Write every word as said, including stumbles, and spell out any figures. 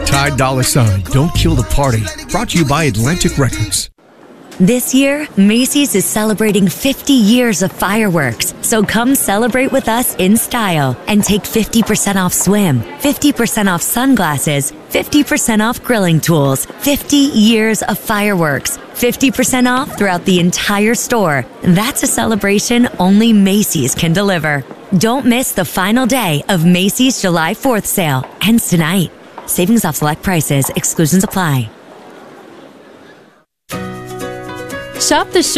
Ty Dolla Sign, Don't Kill the Party. Brought to you by Atlantic Records. This year, Macy's is celebrating fifty years of fireworks. So come celebrate with us in style and take fifty percent off swim, fifty percent off sunglasses, fifty percent off grilling tools, fifty years of fireworks, fifty percent off throughout the entire store. That's a celebration only Macy's can deliver. Don't miss the final day of Macy's July fourth sale. Ends tonight. Savings off select prices. Exclusions apply. Shop the